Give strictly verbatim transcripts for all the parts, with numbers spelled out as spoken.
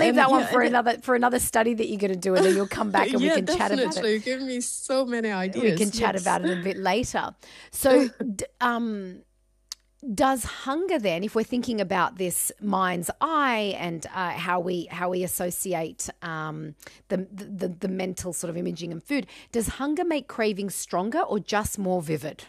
leave and, that one yeah, for and, another for another study that you're going to do, and then you'll come back and yeah, we can chat about definitely. it. Give me so many ideas. We can chat yes. about it a bit later. So, d- um, does hunger then, if we're thinking about this mind's eye and uh, how we how we associate um, the, the the mental sort of imaging and food, does hunger make cravings stronger or just more vivid?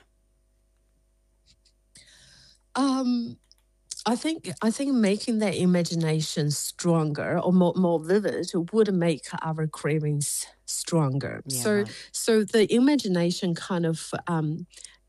Um, I think I think making that imagination stronger or more, more vivid would make our cravings stronger. Yeah, so right. so the imagination kind of um,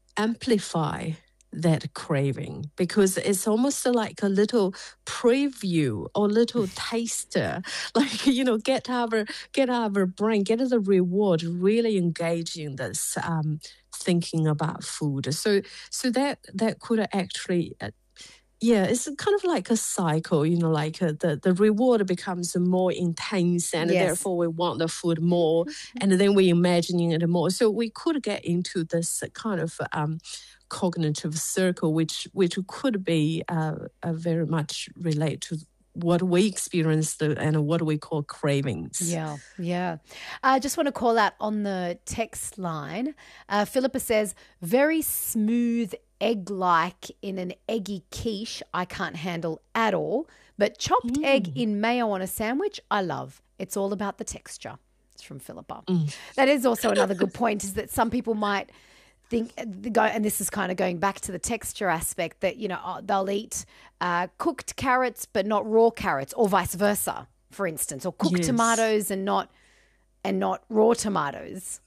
amplify that craving because it's almost like a little preview or little taster, like you know, get our get our brain, get the reward, really engaging this um, thinking about food. So so that that could actually. Uh, yeah, it's kind of like a cycle, you know, like uh, the, the reward becomes more intense and Yes. therefore we want the food more and then we're imagining it more. So we could get into this kind of um, cognitive circle, which which could be uh, uh, very much relate to what we experience and what we call cravings. Yeah, yeah. I just want to call out on the text line. Uh, Philippa says, very smooth egg-like in an eggy quiche I can't handle at all, but chopped Mm. egg in mayo on a sandwich I love. It's all about the texture. It's from Philippa. Mm. That is also another good point, is that some people might think, and this is kind of going back to the texture aspect, that, you know, they'll eat uh, cooked carrots but not raw carrots, or vice versa, for instance, or cooked Yes. tomatoes and not and not raw tomatoes.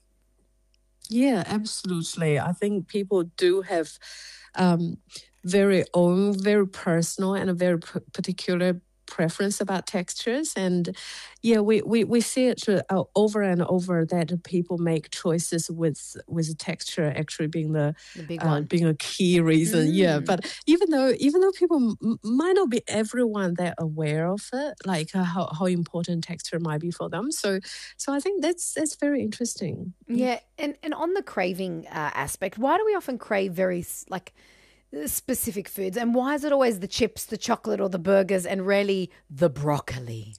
Yeah, absolutely. I think people do have um, very own, very personal and a very p- particular preference about textures. And yeah, we, we, we see it uh, over and over that people make choices with with texture actually being the, The big uh, one. being a key reason. Mm. Yeah, but even though even though people m- might not be everyone that aware of it, like uh, how, how important texture might be for them. So so I think that's that's very interesting. Yeah, and, and on the craving uh, aspect, why do we often crave very like specific foods, and why is it always the chips, the chocolate, or the burgers, and rarely the broccoli?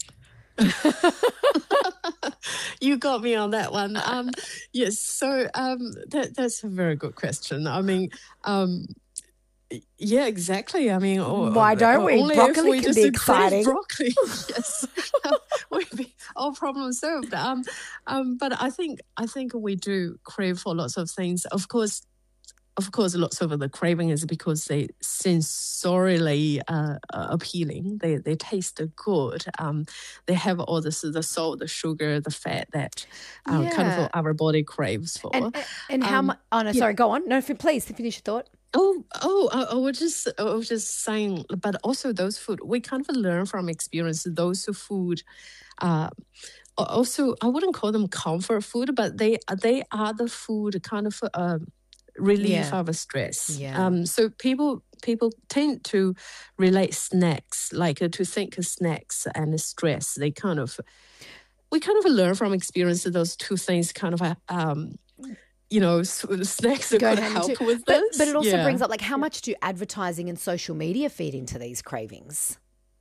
You got me on that one. Um, yes, so um, that that's a very good question. I mean, um, yeah, exactly. I mean, or, why don't we? Only Broccoli if we can just be crave exciting. broccoli, yes, we'd be all problem solved. Um, um, but I think I think we do crave for lots of things. Of course. Of course, lots of the craving is because they sensorially uh, appealing. They they taste good. Um, they have all this the salt, the sugar, the fat that um, Yeah. kind of our body craves for. And and how Um, much? Oh no, yeah. sorry. Go on. No, f- please finish your thought. Oh, oh, I, I was just, I was just saying, but also those food, we kind of learn from experience. Those food, uh, also, I wouldn't call them comfort food, but they they are the food kind of uh, relief Yeah. our stress. Yeah. Um, so people people tend to relate snacks, like uh, to think of snacks and stress. They kind of, we kind of learn from experience that those two things kind of uh, um. you know, snacks that Go could hand in help two. with But, this. but it also Yeah. brings up, like, how much do advertising and social media feed into these cravings?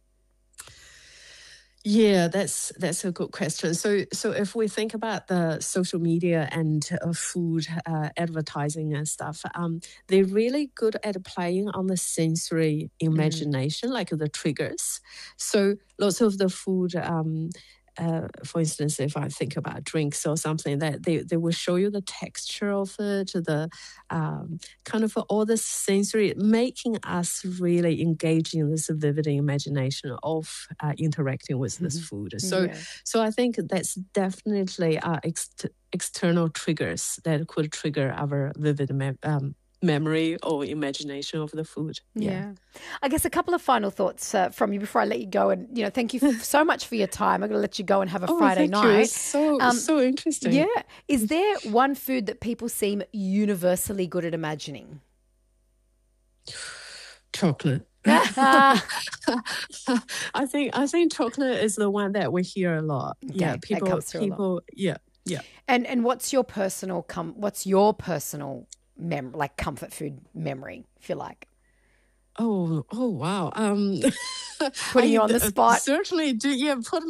Yeah, that's that's a good question. So, so if we think about the social media and uh, food uh, advertising and stuff, um, they're really good at playing on the sensory imagination, mm. like the triggers. So, lots of the food. Um, Uh, for instance, if I think about drinks or something, that they, they will show you the texture of it, the um, kind of all the sensory, making us really engage in this vivid imagination of uh, interacting with this food. So, Yeah. so I think that's definitely uh, ex- external triggers that could trigger our vivid me- um, memory or imagination of the food. Yeah. yeah. I guess a couple of final thoughts uh, from you before I let you go. And, you know, thank you f- so much for your time. I'm going to let you go and have a Oh, Friday thank you. night. It's so, Um, so interesting. Yeah. Is there one food that people seem universally good at imagining? Chocolate. I think I think chocolate is the one that we hear a lot. Okay, yeah, that people comes through a lot. people yeah, yeah. And and what's your personal com- what's your personal mem like comfort food memory, if you like? Oh, oh wow. Um Putting I, you on the uh, spot. Certainly do yeah, put